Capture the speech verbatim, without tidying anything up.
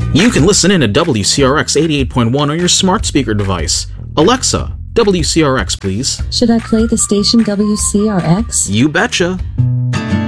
You can listen in at W C R X eighty-eight point one on your smart speaker device. Alexa, W C R X, please. Should I play the station W C R X? You betcha.